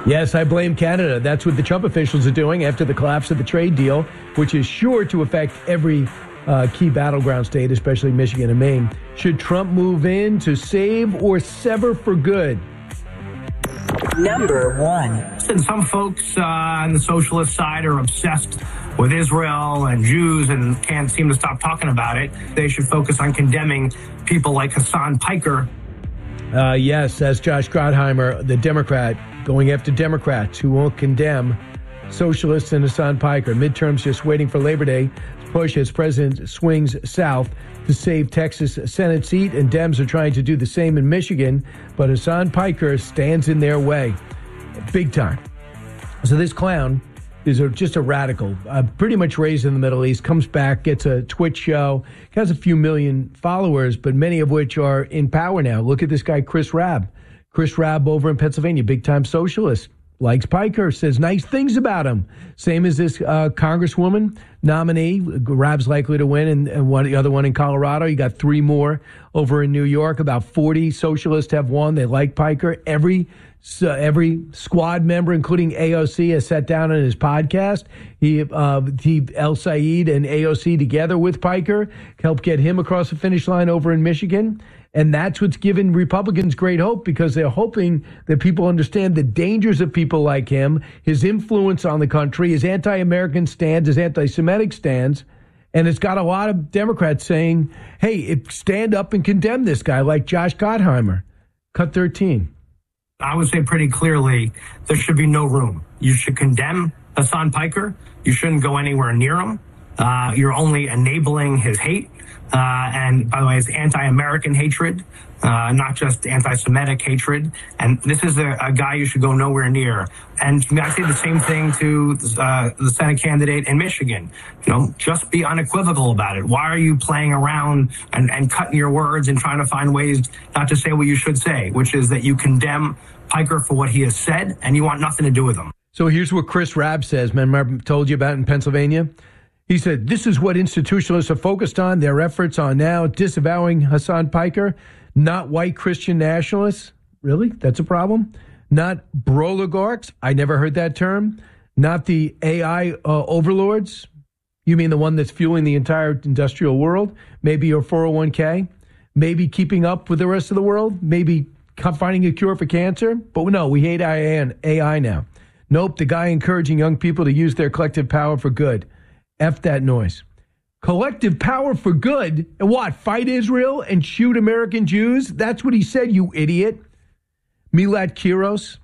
Yes, I blame Canada. That's what the Trump officials are doing after the collapse of the trade deal, which is sure to affect every key battleground state, especially Michigan and Maine. Should Trump move in to save or sever for good? Number one. Some folks on the socialist side are obsessed with Israel and Jews and can't seem to stop talking about it. They should focus on condemning people like Hassan Piker. Yes, that's Josh Gottheimer, the Democrat, going after Democrats who won't condemn socialists and Hassan Piker. Midterms just waiting for Labor Day to push as President swings south to save Texas Senate seat, and Dems are trying to do the same in Michigan, but Hassan Piker stands in their way big time. So this clown is just a radical, pretty much raised in the Middle East, comes back, gets a Twitch show, has a few million followers, but many of which are in power now. Look at this guy, Chris Rabb. Chris Rabb over in Pennsylvania, big-time socialist, likes Piker, says nice things about him. Same as this Congresswoman nominee. Rabb's likely to win, and the other one in Colorado. You got 3 more over in New York. About 40 socialists have won. They like Piker. Every squad member, including AOC, has sat down on his podcast. He El Sayed and AOC together with Piker helped get him across the finish line over in Michigan. And that's what's given Republicans great hope, because they're hoping that people understand the dangers of people like him, his influence on the country, his anti-American stands, his anti-Semitic stands. And it's got a lot of Democrats saying, hey, stand up and condemn this guy, like Josh Gottheimer. Cut 13. I would say pretty clearly there should be no room. You should condemn Hassan Piker. You shouldn't go anywhere near him. You're only enabling his hate. And by the way, it's anti-American hatred, not just anti-Semitic hatred. And this is a guy you should go nowhere near. And I say the same thing to the Senate candidate in Michigan. Just be unequivocal about it. Why are you playing around and cutting your words and trying to find ways not to say what you should say, which is that you condemn Piker for what he has said and you want nothing to do with him. So here's what Chris Rabb says. Remember I told you about in Pennsylvania? He said, this is what institutionalists are focused on. Their efforts are now disavowing Hassan Piker, not white Christian nationalists. Really? That's a problem? Not broligarchs. I never heard that term. Not the AI overlords. You mean the one that's fueling the entire industrial world? Maybe your 401k? Maybe keeping up with the rest of the world? Maybe finding a cure for cancer? But no, we hate AI now. Nope, the guy encouraging young people to use their collective power for good. F that noise. Collective power for good? And what, fight Israel and shoot American Jews? That's what he said, you idiot. Milat Kiros,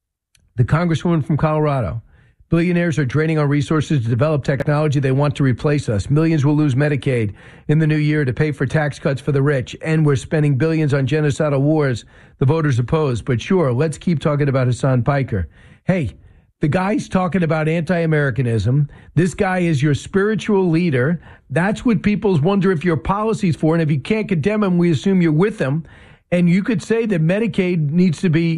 the congresswoman from Colorado. Billionaires are draining our resources to develop technology. They want to replace us. Millions will lose Medicaid in the new year to pay for tax cuts for the rich. And we're spending billions on genocidal wars the voters oppose. But sure, let's keep talking about Hassan Piker. Hey, the guy's talking about anti-Americanism. This guy is your spiritual leader. That's what people wonder if your policy's for. And if you can't condemn him, we assume you're with him. And you could say that Medicaid needs to be,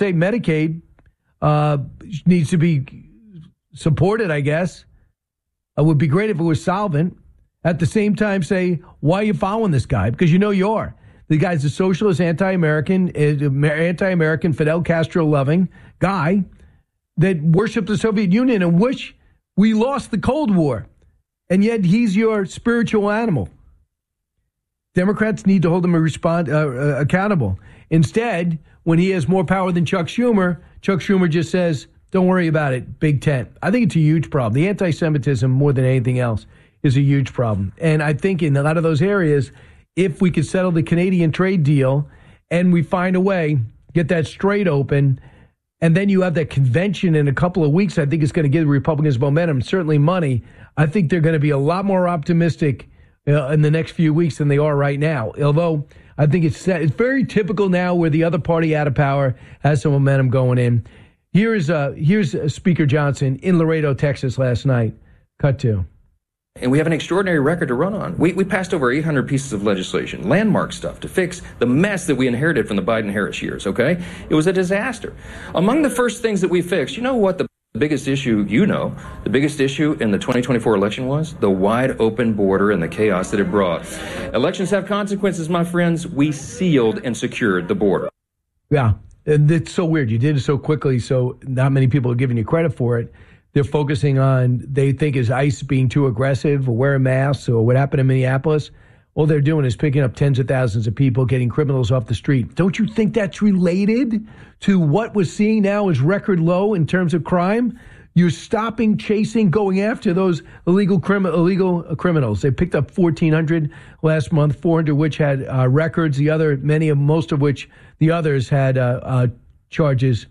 needs to be supported, I guess. It would be great if it was solvent. At the same time, say, why are you following this guy? Because you know you are. The guy's a socialist, anti-American, Fidel Castro-loving guy that worship the Soviet Union and wish we lost the Cold War. And yet he's your spiritual animal. Democrats need to hold him accountable. Instead, when he has more power than Chuck Schumer just says, don't worry about it, Big Tent. I think it's a huge problem. The anti-Semitism, more than anything else, is a huge problem. And I think in a lot of those areas, if we could settle the Canadian trade deal and we find a way, get that straight open, and then you have that convention in a couple of weeks, I think it's going to give the Republicans momentum, certainly money. I think they're going to be a lot more optimistic in the next few weeks than they are right now. Although I think it's very typical now where the other party out of power has some momentum going in. Here's Speaker Johnson in Laredo, Texas last night. Cut 2. And we have an extraordinary record to run on. We passed over 800 pieces of legislation, landmark stuff, to fix the mess that we inherited from the Biden-Harris years, okay? It was a disaster. Among the first things that we fixed, you know what the biggest issue, the biggest issue in the 2024 election was? The wide open border and the chaos that it brought. Elections have consequences, my friends. We sealed and secured the border. Yeah, And it's so weird. You did it so quickly, so not many people are giving you credit for it. They're focusing on, they think, is ICE being too aggressive or wearing masks or what happened in Minneapolis. All they're doing is picking up tens of thousands of people, getting criminals off the street. Don't you think that's related to what we're seeing now is record low in terms of crime? You're stopping, chasing, going after those illegal criminals. They picked up 1,400 last month, 400 which had records. Most of which the others had charges,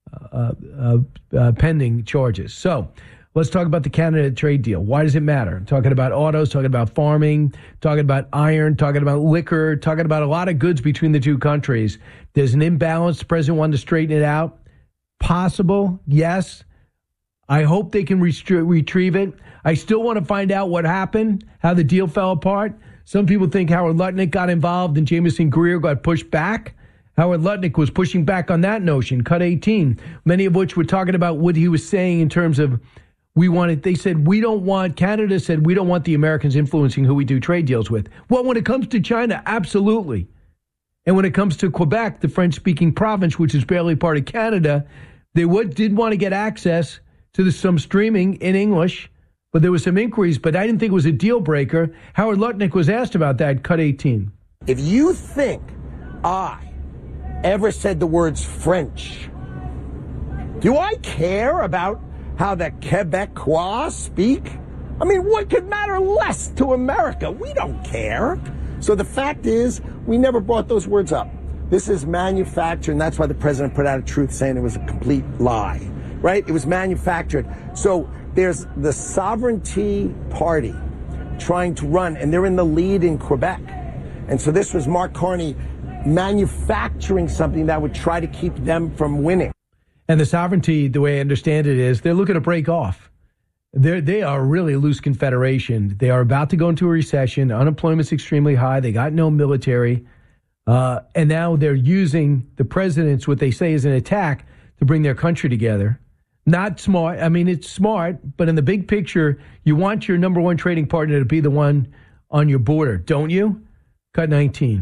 pending charges. So let's talk about the Canada trade deal. Why does it matter? I'm talking about autos, talking about farming, talking about iron, talking about liquor, talking about a lot of goods between the two countries. There's an imbalance. The president wanted to straighten it out. Possible, yes. I hope they can retrieve it. I still want to find out what happened, how the deal fell apart. Some people think Howard Lutnick got involved and Jameson Greer got pushed back. Howard Lutnick was pushing back on that notion, cut 18, many of which were talking about what he was saying in terms of Canada said, we don't want the Americans influencing who we do trade deals with. Well, when it comes to China, absolutely. And when it comes to Quebec, the French-speaking province, which is barely part of Canada, they did want to get access to some streaming in English, but there was some inquiries, but I didn't think it was a deal breaker. Howard Lutnick was asked about that, cut 18. If you think I ever said the words French, do I care about how the Quebecois speak? I mean, what could matter less to America? We don't care. So the fact is, we never brought those words up. This is manufactured, and that's why the president put out a truth saying it was a complete lie. Right? It was manufactured. So there's the Sovereignty Party trying to run, and they're in the lead in Quebec. And so this was Mark Carney manufacturing something that would try to keep them from winning. And the Sovereignty, the way I understand it, is they're looking to break off. They are really a loose confederation. They are about to go into a recession. Unemployment's extremely high. They got no military. And now they're using the president's, what they say is an attack, to bring their country together. Not smart. I mean, it's smart, but in the big picture, you want your number one trading partner to be the one on your border, don't you? Cut 19.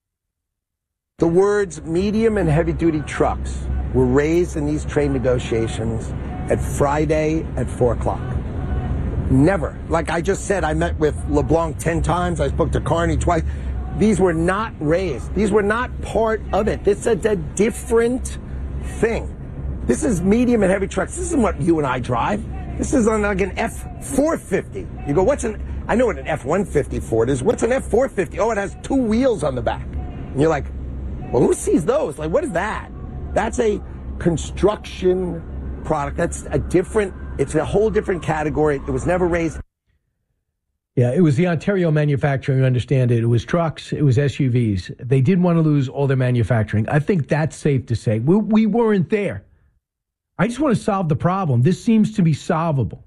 The words medium and heavy duty trucks were raised in these trade negotiations at Friday at 4 o'clock. Never. Like I just said, I met with LeBlanc 10 times. I spoke to Carney twice. These were not raised. These were not part of it. This is a different thing. This is medium and heavy trucks. This isn't what you and I drive. This is on like an F450. You go, I know what an F-150 Ford is. What's an F-450? Oh, it has 2 wheels on the back. And you're like, well, who sees those? Like, what is that? That's a construction product. It's a whole different category. It was never raised. Yeah, it was the Ontario manufacturing, you understand it. It was trucks, it was SUVs. They didn't want to lose all their manufacturing. I think that's safe to say. We weren't there. I just want to solve the problem. This seems to be solvable.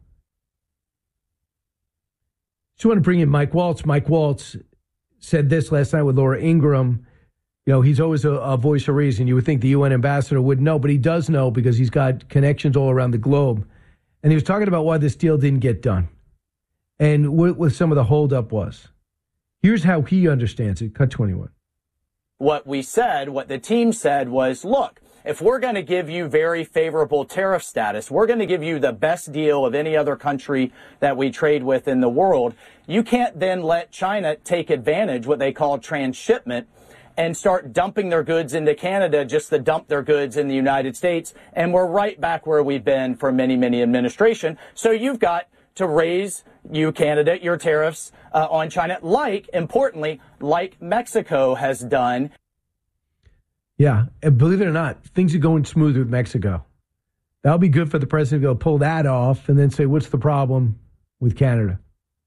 Just want to bring in Mike Waltz. Mike Waltz said this last night with Laura Ingraham. You know, he's always a voice of reason. You would think the UN ambassador wouldn't know, but he does know because he's got connections all around the globe. And he was talking about why this deal didn't get done and what some of the holdup was. Here's how he understands it. Cut 21. What the team said was, look, if we're going to give you very favorable tariff status, we're going to give you the best deal of any other country that we trade with in the world. You can't then let China take advantage, what they call transshipment, and start dumping their goods into Canada just to dump their goods in the United States. And we're right back where we've been for many, many administration. So you've got to raise, Canada, your tariffs on China, importantly, like Mexico has done. Yeah, and believe it or not, things are going smooth with Mexico. That'll be good for the president to go pull that off and then say, what's the problem with Canada?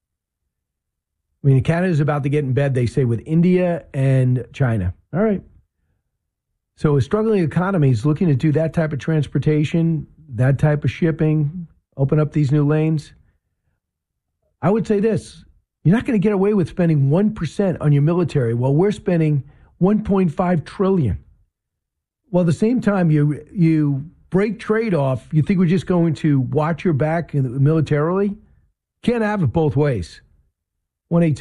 I mean, Canada's about to get in bed, they say, with India and China. All right. So a struggling economy is looking to do that type of transportation, that type of shipping, open up these new lanes. I would say this, you're not going to get away with spending 1% on your military while we're spending $1.5 trillion. While at the same time you break trade off, you think we're just going to watch your back militarily? Can't have it both ways.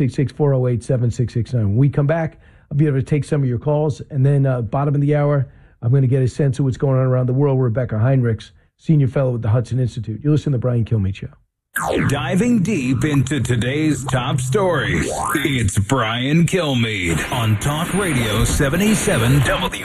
1-866-408-7669. When we come back, I'll be able to take some of your calls. And then bottom of the hour, I'm going to get a sense of what's going on around the world with Rebecca Heinrichs, senior fellow at the Hudson Institute. You listen to the Brian Kilmeade Show. Diving deep into today's top stories, it's Brian Kilmeade on Talk Radio 77 WABC.